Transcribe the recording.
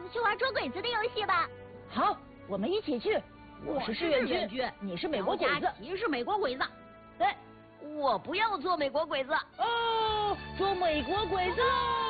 去玩捉鬼子的游戏吧。 好，我们一起去。我是志愿军，你是美国鬼子。 你是美国鬼子。 对， 我不要做美国鬼子。 哦，做美国鬼子喽！